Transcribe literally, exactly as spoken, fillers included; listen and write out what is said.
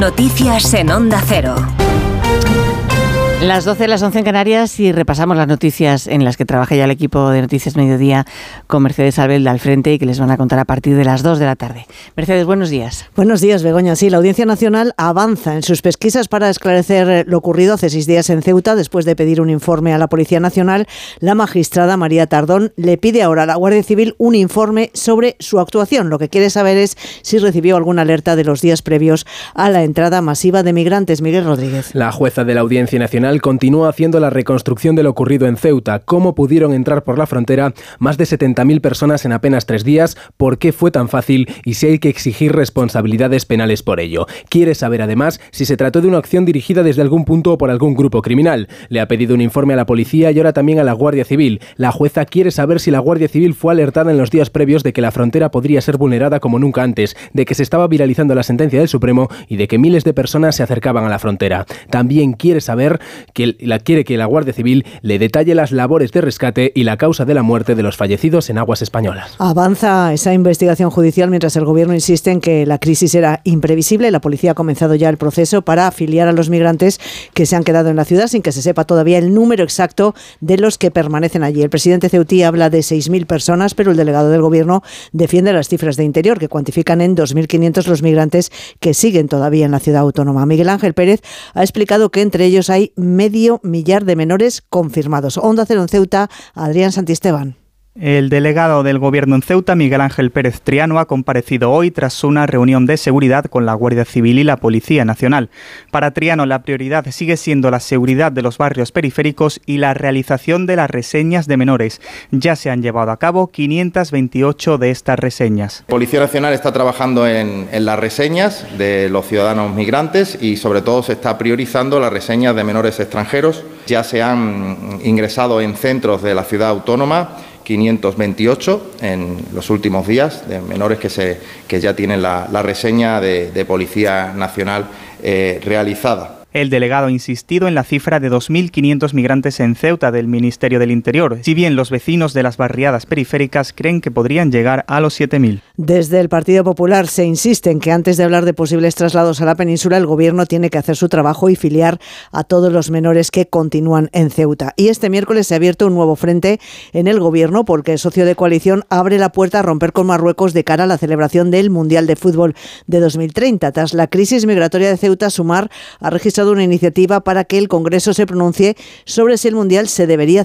Noticias en Onda Cero. Las doce, las once en Canarias y repasamos las noticias en las que trabaja ya el equipo de Noticias Mediodía con Mercedes Albelda al frente y que les van a contar a partir de las dos de la tarde. Mercedes, buenos días. Buenos días, Begoña. Sí, la Audiencia Nacional avanza en sus pesquisas para esclarecer lo ocurrido hace seis días en Ceuta. Después de pedir un informe a la Policía Nacional, la magistrada María Tardón le pide ahora a la Guardia Civil un informe sobre su actuación. Lo que quiere saber es si recibió alguna alerta de los días previos a la entrada masiva de migrantes. Miguel Rodríguez. La jueza de la Audiencia Nacional continúa haciendo la reconstrucción de lo ocurrido en Ceuta, cómo pudieron entrar por la frontera más de setenta mil personas en apenas tres días, por qué fue tan fácil y si hay que exigir responsabilidades penales por ello. Quiere saber además si se trató de una acción dirigida desde algún punto o por algún grupo criminal. Le ha pedido un informe a la policía y ahora también a la Guardia Civil. La jueza quiere saber si la Guardia Civil fue alertada en los días previos de que la frontera podría ser vulnerada como nunca antes, de que se estaba viralizando la sentencia del Supremo y de que miles de personas se acercaban a la frontera. También quiere saber que la quiere que la Guardia Civil le detalle las labores de rescate y la causa de la muerte de los fallecidos en aguas españolas. Avanza esa investigación judicial mientras el Gobierno insiste en que la crisis era imprevisible. La policía ha comenzado ya el proceso para afiliar a los migrantes que se han quedado en la ciudad sin que se sepa todavía el número exacto de los que permanecen allí. El presidente ceutí habla de seis mil personas, pero el delegado del Gobierno defiende las cifras de Interior, que cuantifican en dos mil quinientos los migrantes que siguen todavía en la ciudad autónoma. Miguel Ángel Pérez ha explicado que entre ellos hay medio millar de menores confirmados. Onda Cero en Ceuta, Adrián Santisteban. El delegado del Gobierno en Ceuta, Miguel Ángel Pérez Triano, ha comparecido hoy tras una reunión de seguridad con la Guardia Civil y la Policía Nacional. Para Triano, la prioridad sigue siendo la seguridad de los barrios periféricos y la realización de las reseñas de menores. Ya se han llevado a cabo quinientas veintiocho de estas reseñas. Policía Nacional está trabajando en, en las reseñas de los ciudadanos migrantes y sobre todo se está priorizando las reseñas de menores extranjeros. Ya se han ingresado en centros de la ciudad autónoma quinientos veintiocho en los últimos días, de menores que, se, que ya tienen la, la reseña de, de Policía Nacional eh, realizada. El delegado ha insistido en la cifra de dos mil quinientos migrantes en Ceuta del Ministerio del Interior, si bien los vecinos de las barriadas periféricas creen que podrían llegar a los siete mil. Desde el Partido Popular se insiste en que antes de hablar de posibles traslados a la península, el Gobierno tiene que hacer su trabajo y filiar a todos los menores que continúan en Ceuta. Y este miércoles se ha abierto un nuevo frente en el Gobierno porque el socio de coalición abre la puerta a romper con Marruecos de cara a la celebración del Mundial de Fútbol de dos mil treinta. Tras la crisis migratoria de Ceuta, Sumar ha registrado una iniciativa para que el Congreso se pronuncie sobre si el Mundial se debería